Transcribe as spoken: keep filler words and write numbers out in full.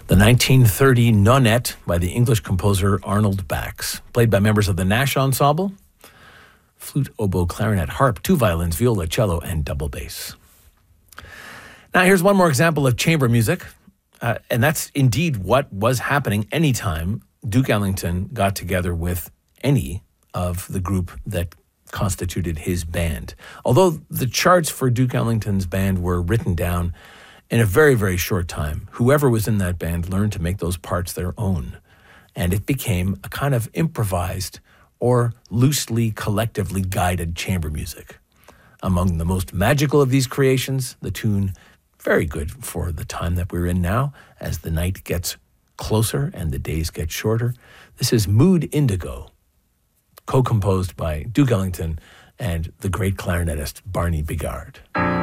The nineteen thirty Nonette by the English composer Arnold Bax, played by members of the Nash Ensemble, flute, oboe, clarinet, harp, two violins, viola, cello, and double bass. Now here's one more example of chamber music, uh, and that's indeed what was happening anytime Duke Ellington got together with any of the group that constituted his band. Although the charts for Duke Ellington's band were written down in a very, very short time, whoever was in that band learned to make those parts their own. And it became a kind of improvised or loosely, collectively guided chamber music. Among the most magical of these creations, the tune, very good for the time that we're in now, as the night gets closer and the days get shorter. This is Mood Indigo, co-composed by Duke Ellington and the great clarinetist Barney Bigard.